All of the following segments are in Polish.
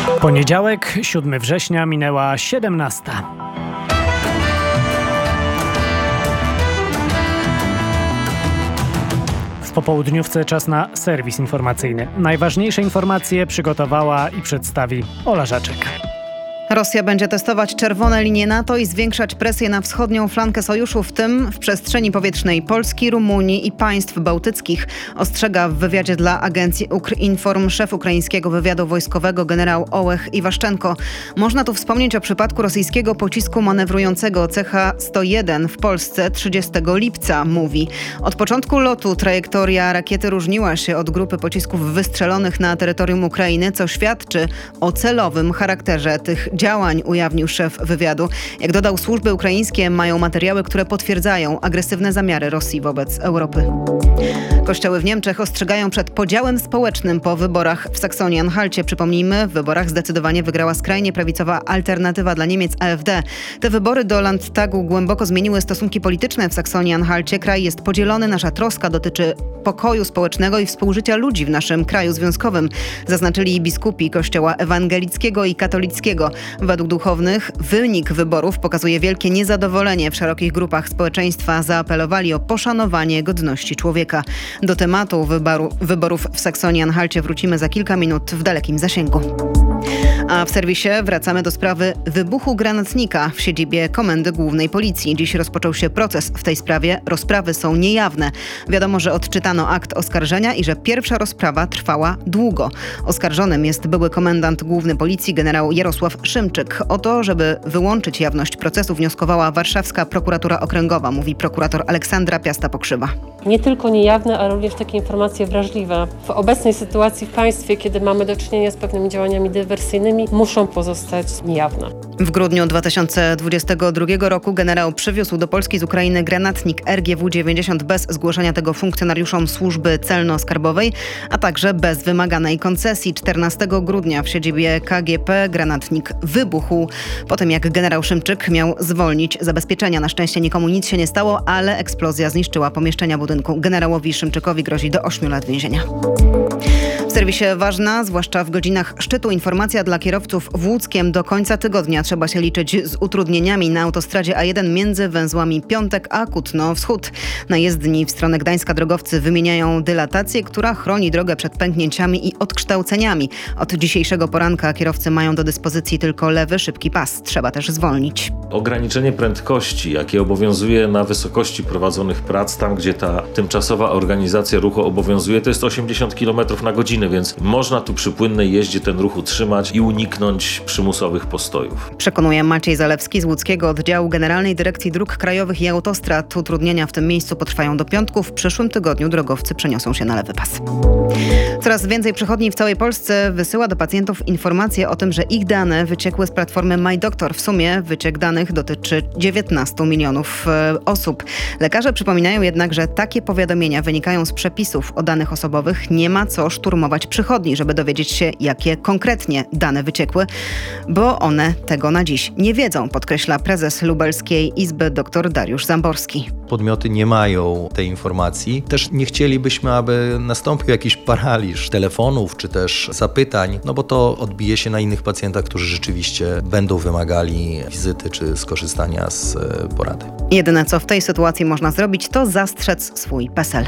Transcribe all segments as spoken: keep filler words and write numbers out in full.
Poniedziałek, siódmego września, minęła siedemnasta. W popołudniówce czas na serwis informacyjny. Najważniejsze informacje przygotowała i przedstawi Ola Żaczek. Rosja będzie testować czerwone linie NATO i zwiększać presję na wschodnią flankę sojuszu, w tym w przestrzeni powietrznej Polski, Rumunii i państw bałtyckich. Ostrzega w wywiadzie dla agencji Ukrinform szef ukraińskiego wywiadu wojskowego generał Ołeh Iwaszczenko. Można tu wspomnieć o przypadku rosyjskiego pocisku manewrującego C H sto jeden w Polsce trzydziestego lipca, mówi. Od początku lotu trajektoria rakiety różniła się od grupy pocisków wystrzelonych na terytorium Ukrainy, co świadczy o celowym charakterze tych działań, ujawnił szef wywiadu. Jak dodał, służby ukraińskie mają materiały, które potwierdzają agresywne zamiary Rosji wobec Europy. Kościoły w Niemczech ostrzegają przed podziałem społecznym po wyborach w Saksonii-Anhalcie. Przypomnijmy, w wyborach zdecydowanie wygrała skrajnie prawicowa Alternatywa dla Niemiec A F D. Te wybory do Landtagu głęboko zmieniły stosunki polityczne w Saksonii-Anhalcie. Kraj jest podzielony. Nasza troska dotyczy pokoju społecznego i współżycia ludzi w naszym kraju związkowym, zaznaczyli biskupi Kościoła ewangelickiego i katolickiego. Według duchownych wynik wyborów pokazuje wielkie niezadowolenie w szerokich grupach społeczeństwa. Zaapelowali o poszanowanie godności człowieka. Do tematu wyboru, wyborów w Saksonii-Anhalcie wrócimy za kilka minut w dalekim zasięgu. A w serwisie wracamy do sprawy wybuchu granatnika w siedzibie Komendy Głównej Policji. Dziś rozpoczął się proces w tej sprawie. Rozprawy są niejawne. Wiadomo, że odczytano akt oskarżenia i że pierwsza rozprawa trwała długo. Oskarżonym jest były komendant Główny Policji generał Jarosław Szymczyk. O to, żeby wyłączyć jawność procesu, wnioskowała warszawska prokuratura okręgowa, mówi prokurator Aleksandra Piasta-Pokrzywa. Nie tylko niejawne, ale również takie informacje wrażliwe. W obecnej sytuacji w państwie, kiedy mamy do czynienia z pewnymi działaniami dywersyjnymi, muszą pozostać niejawne. W grudniu dwa tysiące dwudziestego drugiego roku generał przywiózł do Polski z Ukrainy granatnik R G W dziewięćdziesiąt bez zgłoszenia tego funkcjonariuszom służby celno-skarbowej, a także bez wymaganej koncesji. czternastego grudnia w siedzibie K G P granatnik wybuchł po tym, jak generał Szymczyk miał zwolnić zabezpieczenia. Na szczęście nikomu nic się nie stało, ale eksplozja zniszczyła pomieszczenia budynku. Generałowi Szymczykowi grozi do ośmiu lat więzienia. W serwisie ważna, zwłaszcza w godzinach szczytu, informacja dla kierowców w Łódzkiem. Do końca tygodnia trzeba się liczyć z utrudnieniami na autostradzie A jeden między węzłami Piątek a Kutno-Wschód. Na jezdni w stronę Gdańska drogowcy wymieniają dylatację, która chroni drogę przed pęknięciami i odkształceniami. Od dzisiejszego poranka kierowcy mają do dyspozycji tylko lewy szybki pas. Trzeba też zwolnić. Ograniczenie prędkości, jakie obowiązuje na wysokości prowadzonych prac, tam gdzie ta tymczasowa organizacja ruchu obowiązuje, to jest osiemdziesiąt kilometrów na godzinę, więc można tu przy płynnej jeździe ten ruch utrzymać i uniknąć przymusowych postojów. Przekonuje Maciej Zalewski z łódzkiego oddziału Generalnej Dyrekcji Dróg Krajowych i Autostrad. Utrudnienia w tym miejscu potrwają do piątku. W przyszłym tygodniu drogowcy przeniosą się na lewy pas. Coraz więcej przychodni w całej Polsce wysyła do pacjentów informacje o tym, że ich dane wyciekły z platformy MyDoktor. W sumie wyciek danych dotyczy dziewiętnastu milionów osób. Lekarze przypominają jednak, że takie powiadomienia wynikają z przepisów o danych osobowych. Nie ma co szturmować przychodni, żeby dowiedzieć się, jakie konkretnie dane wyciekły, bo one tego na dziś nie wiedzą, podkreśla prezes Lubelskiej Izby dr Dariusz Zamborski. Podmioty nie mają tej informacji. Też nie chcielibyśmy, aby nastąpił jakiś paraliż telefonów czy też zapytań, no bo to odbije się na innych pacjentach, którzy rzeczywiście będą wymagali wizyty czy skorzystania z porady. Jedyne, co w tej sytuacji można zrobić, to zastrzec swój PESEL.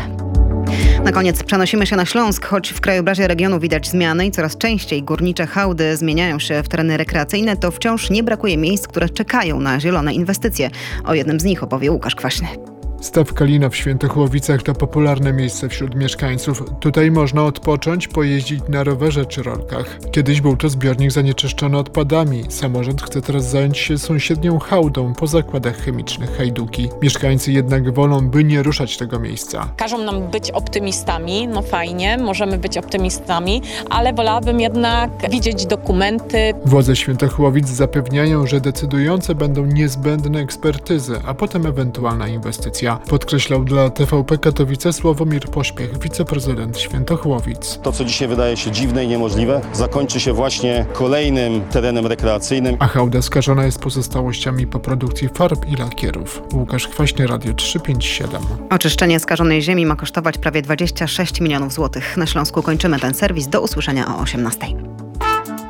Na koniec przenosimy się na Śląsk, choć w krajobrazie regionu widać zmiany i coraz częściej górnicze hałdy zmieniają się w tereny rekreacyjne, to wciąż nie brakuje miejsc, które czekają na zielone inwestycje. O jednym z nich opowie Łukasz Kwaśny. Staw Kalina w Świętochłowicach to popularne miejsce wśród mieszkańców. Tutaj można odpocząć, pojeździć na rowerze czy rolkach. Kiedyś był to zbiornik zanieczyszczony odpadami. Samorząd chce teraz zająć się sąsiednią hałdą po zakładach chemicznych Hajduki. Mieszkańcy jednak wolą, by nie ruszać tego miejsca. Każą nam być optymistami, no fajnie, możemy być optymistami, ale wolałabym jednak widzieć dokumenty. Władze Świętochłowic zapewniają, że decydujące będą niezbędne ekspertyzy, a potem ewentualna inwestycja. Podkreślał dla T V P Katowice Sławomir Pośpiech, wiceprezydent Świętochłowic. To, co dzisiaj wydaje się dziwne i niemożliwe, zakończy się właśnie kolejnym terenem rekreacyjnym. A hałda skażona jest pozostałościami po produkcji farb i lakierów. Łukasz Kwaśny, Radio trzysta pięćdziesiąt siedem. Oczyszczenie skażonej ziemi ma kosztować prawie dwadzieścia sześć milionów złotych. Na Śląsku kończymy ten serwis. Do usłyszenia o osiemnastej.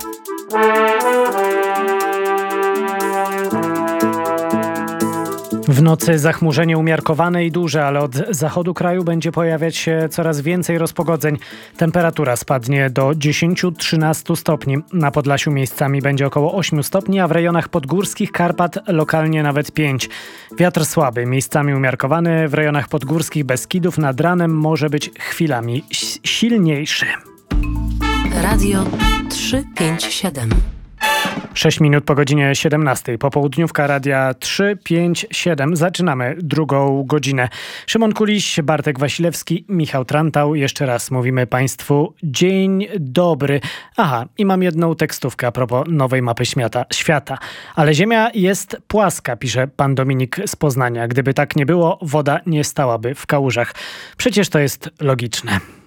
W nocy zachmurzenie umiarkowane i duże, ale od zachodu kraju będzie pojawiać się coraz więcej rozpogodzeń. Temperatura spadnie do dziesięć do trzynastu stopni. Na Podlasiu miejscami będzie około ośmiu stopni, a w rejonach podgórskich Karpat lokalnie nawet pięć. Wiatr słaby, miejscami umiarkowany. W rejonach podgórskich Beskidów nad ranem może być chwilami silniejszy. Radio trzysta pięćdziesiąt siedem. sześć minut po godzinie siedemnastej. Popołudniówka Radia trzysta pięćdziesiąt siedem. Zaczynamy drugą godzinę. Szymon Kuliś, Bartek Wasilewski, Michał Trantał. Jeszcze raz mówimy Państwu dzień dobry. Aha, i mam jedną tekstówkę a propos nowej mapy świata. świata. Ale Ziemia jest płaska, pisze pan Dominik z Poznania. Gdyby tak nie było, woda nie stałaby w kałużach. Przecież to jest logiczne.